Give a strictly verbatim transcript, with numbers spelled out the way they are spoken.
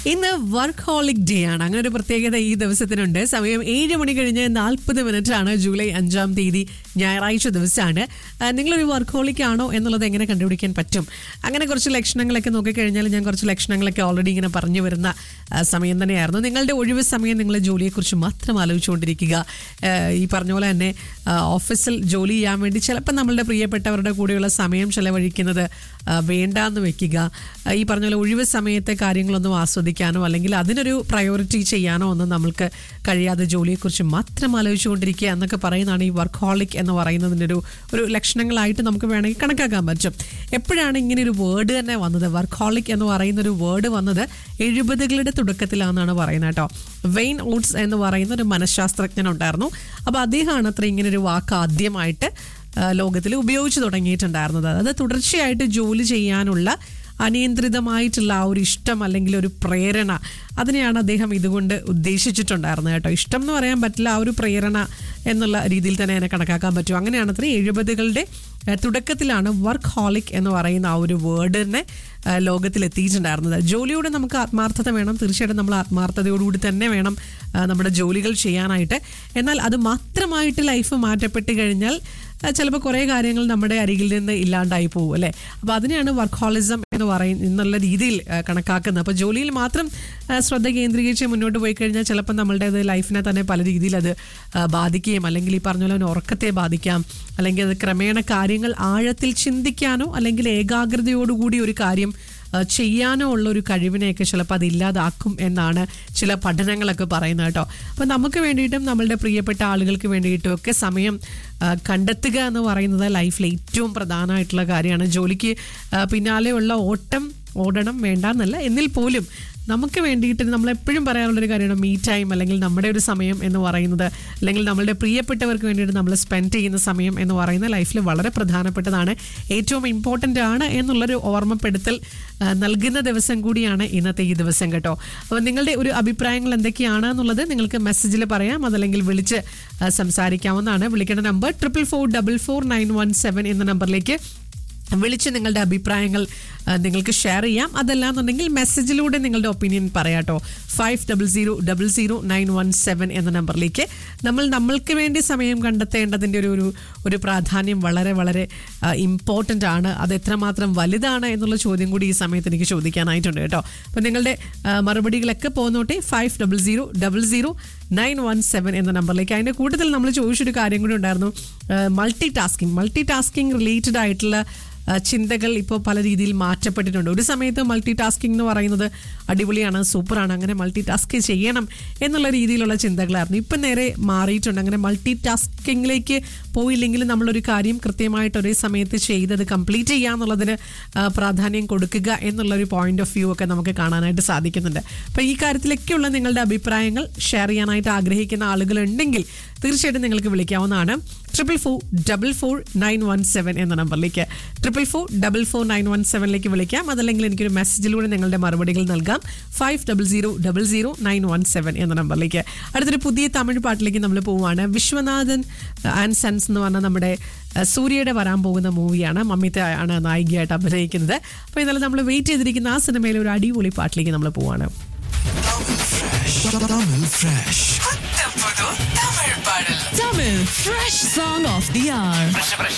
ഇന്ന് work holic day ആണ്. അങ്ങനെ ഒരു പ്രത്യേകത ഈ ദിവസത്തിനുണ്ട്. സമയം ഏഴ് മണി കഴിഞ്ഞ് നാൽപ്പത് മിനിറ്റ് ആണ്. ജൂലൈ അഞ്ചാം തീയതി ഞായറാഴ്ച ദിവസമാണ്. നിങ്ങളൊരു വർക്ക് ഹോളിക് ആണോ എന്നുള്ളത് എങ്ങനെ കണ്ടുപിടിക്കാൻ പറ്റും? അങ്ങനെ കുറച്ച് ലക്ഷണങ്ങളൊക്കെ നോക്കിക്കഴിഞ്ഞാൽ ഞാൻ കുറച്ച് ലക്ഷണങ്ങളൊക്കെ ഓൾറെഡി ഇങ്ങനെ പറഞ്ഞു വരുന്ന സമയം തന്നെയായിരുന്നു. നിങ്ങളുടെ ഒഴിവ് സമയം നിങ്ങൾ ജോലിയെക്കുറിച്ച് മാത്രം ആലോചിച്ചുകൊണ്ടിരിക്കുക. ഈ പറഞ്ഞ പോലെ തന്നെ ഓഫീസിൽ ജോലി ചെയ്യാൻ വേണ്ടി ചിലപ്പോൾ നമ്മളുടെ പ്രിയപ്പെട്ടവരുടെ കൂടെയുള്ള സമയം ചെലവഴിക്കുന്നത് വേണ്ടാന്ന് വെക്കുക. ഈ പറഞ്ഞ പോലെ ഒഴിവ് സമയത്തെ കാര്യങ്ങളൊന്നും ആസ്വദിക്കാനോ അല്ലെങ്കിൽ അതിനൊരു പ്രയോറിറ്റി ചെയ്യാനോ ഒന്നും നമ്മൾക്ക് കഴിയാതെ ജോലിയെക്കുറിച്ച് മാത്രം ആലോചിച്ചുകൊണ്ടിരിക്കുക എന്നൊക്കെ പറയുന്നതാണ് ഈ വർക്ക് ഹോളിക് എന്ന് പറയുന്നതിൻ്റെ ഒരു ഒരു ലക്ഷണങ്ങളായിട്ട് നമുക്ക് വേണമെങ്കിൽ കണക്കാക്കാൻ പറ്റും. എപ്പോഴാണ് ഇങ്ങനെ ഒരു വേർഡ് തന്നെ വന്നത്? വർക്ക് ഹോളിക് എന്ന് പറയുന്ന ഒരു വേർഡ് വന്നത് എഴുപതുകളുടെ തുടക്കത്തിലാണെന്നാണ് പറയുന്നത് കേട്ടോ. വെയിൻ ഓട്സ് എന്ന് പറയുന്ന ഒരു മനഃശാസ്ത്രജ്ഞനുണ്ടായിരുന്നു. അപ്പോൾ അദ്ദേഹമാണ് അത്ര ഇങ്ങനെ ഒരു വാക്ക് ആദ്യമായിട്ട് ലോകത്തിൽ ഉപയോഗിച്ച് തുടങ്ങിയിട്ടുണ്ടായിരുന്നത്. അത് തുടർച്ചയായിട്ട് ജോലി ചെയ്യാനുള്ള അനിയന്ത്രിതമായിട്ടുള്ള ആ ഒരു ഇഷ്ടം അല്ലെങ്കിൽ ഒരു പ്രേരണ, അതിനെയാണ് അദ്ദേഹം ഇതുകൊണ്ട് ഉദ്ദേശിച്ചിട്ടുണ്ടായിരുന്നത് കേട്ടോ. ഇഷ്ടം എന്ന് പറയാൻ പറ്റില്ല, ആ ഒരു പ്രേരണ എന്നുള്ള രീതിയിൽ തന്നെ അതിനെ കണക്കാക്കാൻ പറ്റും. അങ്ങനെയാണ് അത്ര എഴുപതുകളുടെ തുടക്കത്തിലാണ് വർക്ക് ഹോളിക് എന്ന് പറയുന്ന ആ ഒരു വേർഡിനെ ലോകത്തിലെത്തിയിട്ടുണ്ടായിരുന്നത്. ജോലിയോട് നമുക്ക് ആത്മാർത്ഥത വേണം. തീർച്ചയായിട്ടും നമ്മൾ ആത്മാർത്ഥതയോടുകൂടി തന്നെ വേണം നമ്മുടെ ജോലികൾ ചെയ്യാനായിട്ട്. എന്നാൽ അത് മാത്രമായിട്ട് ലൈഫ് മാറ്റപ്പെട്ട് കഴിഞ്ഞാൽ ചിലപ്പോൾ കുറേ കാര്യങ്ങൾ നമ്മുടെ അരികിൽ നിന്ന് ഇല്ലാണ്ടായി പോകും അല്ലേ. അപ്പോൾ അതിനെയാണ് വർക്ക് ഹോളിസം എന്ന് പറയുന്ന എന്നുള്ള രീതിയിൽ കണക്കാക്കുന്നത്. അപ്പോൾ ജോലിയിൽ മാത്രം ശ്രദ്ധ കേന്ദ്രീകരിച്ച് മുന്നോട്ട് പോയി കഴിഞ്ഞാൽ ചിലപ്പോൾ നമ്മളുടെ ലൈഫിനെ തന്നെ പല രീതിയിൽ അത് ബാധിക്കുകയും അല്ലെങ്കിൽ ഈ പറഞ്ഞ പോലെ ഉറക്കത്തെ ബാധിക്കാം, അല്ലെങ്കിൽ അത് ക്രമേണ കാര്യങ്ങൾ ആഴത്തിൽ ചിന്തിക്കാനോ അല്ലെങ്കിൽ ഏകാഗ്രതയോടുകൂടി ഒരു കാര്യം ചെയ്യാനോ ഉള്ള ഒരു കഴിവിനെയൊക്കെ ചിലപ്പോൾ അത് ഇല്ലാതാക്കും എന്നാണ് ചില പഠനങ്ങളൊക്കെ പറയുന്നത് കേട്ടോ. അപ്പോൾ നമുക്ക് വേണ്ടിയിട്ടും നമ്മളുടെ പ്രിയപ്പെട്ട ആളുകൾക്ക് വേണ്ടിയിട്ടും ഒക്കെ സമയം കണ്ടെത്തുക എന്ന് പറയുന്നത് ലൈഫിൽ ഏറ്റവും പ്രധാനമായിട്ടുള്ള കാര്യമാണ്. ജോലിക്ക് പിന്നാലെയുള്ള ഓട്ടം ഓടണം വേണ്ടെന്നല്ല, എന്നിൽ പോലും നമുക്ക് വേണ്ടിയിട്ട് നമ്മളെപ്പോഴും പറയാനുള്ളൊരു കാര്യമാണ് മീ ടൈം, അല്ലെങ്കിൽ നമ്മുടെ ഒരു സമയം എന്ന് പറയുന്നത്, അല്ലെങ്കിൽ നമ്മളുടെ പ്രിയപ്പെട്ടവർക്ക് വേണ്ടിയിട്ട് നമ്മൾ സ്പെൻഡ് ചെയ്യുന്ന സമയം എന്ന് പറയുന്നത് ലൈഫിൽ വളരെ പ്രധാനപ്പെട്ടതാണ്, ഏറ്റവും ഇമ്പോർട്ടൻ്റ് ആണ് എന്നുള്ളൊരു ഓർമ്മപ്പെടുത്തൽ നൽകുന്ന ദിവസം കൂടിയാണ് ഇന്നത്തെ ഈ ദിവസം കേട്ടോ. അപ്പോൾ നിങ്ങളുടെ ഒരു അഭിപ്രായങ്ങൾ എന്തൊക്കെയാണ് എന്നുള്ളത് നിങ്ങൾക്ക് മെസ്സേജിൽ പറയാം, അതല്ലെങ്കിൽ വിളിച്ച് സംസാരിക്കാവുന്നതാണ്. വിളിക്കേണ്ട number triple four double four nine one seven എന്ന നമ്പറിലേക്ക് വിളിച്ച് നിങ്ങളുടെ അഭിപ്രായങ്ങൾ നിങ്ങൾക്ക് ഷെയർ ചെയ്യാം. അതല്ലാന്നുണ്ടെങ്കിൽ മെസ്സേജിലൂടെ നിങ്ങളുടെ ഒപ്പീനിയൻ പറയാട്ടോ. Five double zero double zero nine one seven എന്ന നമ്പറിലേക്ക്. നമ്മൾ നമ്മൾക്ക് വേണ്ടി സമയം കണ്ടെത്തേണ്ടതിൻ്റെ ഒരു ഒരു ഒരു പ്രാധാന്യം വളരെ വളരെ ഇമ്പോർട്ടൻ്റ് ആണ്. അത് എത്രമാത്രം വലുതാണ് എന്നുള്ള ചോദ്യം കൂടി ഈ സമയത്ത് എനിക്ക് ചോദിക്കാനായിട്ടുണ്ട് കേട്ടോ. അപ്പോൾ നിങ്ങളുടെ മറുപടികളൊക്കെ പോന്നോട്ടെ. Five double zero double zero nine one seven എന്ന നമ്പറിലേക്ക്. അതിൻ്റെ കൂട്ടത്തിൽ നമ്മൾ ചോദിച്ചൊരു കാര്യം കൂടി ഉണ്ടായിരുന്നു, multi tasking multi tasking related ആയിട്ടുള്ള ചിന്തകൾ ഇപ്പോൾ പല രീതിയിൽ മാറ്റപ്പെട്ടിട്ടുണ്ട്. ഒരു സമയത്ത് മൾട്ടി ടാസ്കിങ് എന്ന് പറയുന്നത് അടിപൊളിയാണ്, സൂപ്പറാണ്, അങ്ങനെ മൾട്ടി ടാസ്ക് ചെയ്യണം എന്നുള്ള രീതിയിലുള്ള ചിന്തകളായിരുന്നു. ഇപ്പം നേരെ മാറിയിട്ടുണ്ട്. അങ്ങനെ മൾട്ടി ടാസ്കിങ്ങിലേക്ക് പോയില്ലെങ്കിൽ നമ്മളൊരു കാര്യം കൃത്യമായിട്ട് ഒരേ സമയത്ത് ചെയ്തത് കംപ്ലീറ്റ് ചെയ്യുക എന്നുള്ളതിന് പ്രാധാന്യം കൊടുക്കുക എന്നുള്ളൊരു പോയിന്റ് ഓഫ് വ്യൂ ഒക്കെ നമുക്ക് കാണാനായിട്ട് സാധിക്കുന്നുണ്ട്. അപ്പോൾ ഈ കാര്യത്തിലൊക്കെയുള്ള നിങ്ങളുടെ അഭിപ്രായങ്ങൾ ഷെയർ ചെയ്യാനായിട്ട് ആഗ്രഹിക്കുന്ന ആളുകളുണ്ടെങ്കിൽ തീർച്ചയായിട്ടും നിങ്ങൾക്ക് വിളിക്കാവുന്നതാണ്. Triple four double four nine one seven എന്ന നമ്പറിലേക്ക് triple four double four nine one സെവനിലേക്ക് വിളിക്കാം. അതല്ലെങ്കിൽ എനിക്കൊരു മെസ്സേജിലൂടെ നിങ്ങളുടെ മറുപടികൾ നൽകാം. Five double zero double zero nine one seven എന്ന നമ്പറിലേക്ക്. അടുത്തൊരു പുതിയ തമിഴ് പാട്ടിലേക്ക് നമ്മൾ പോവുകയാണ്. വിശ്വനാഥൻ ആൻഡ് സൺസ് എന്ന് പറഞ്ഞാൽ നമ്മുടെ സൂര്യയുടെ വരാൻ പോകുന്ന മൂവിയാണ്. മമ്മിത ആണ് നായികയായിട്ട് അഭിനയിക്കുന്നത്. അപ്പോൾ ഇന്നലെ നമ്മൾ വെയിറ്റ് ചെയ്തിരിക്കുന്ന ആ സിനിമയിലെ ഒരു അടിപൊളി പാട്ടിലേക്ക് നമ്മൾ പോവാണ്. Tamil Fresh Song of the Hour.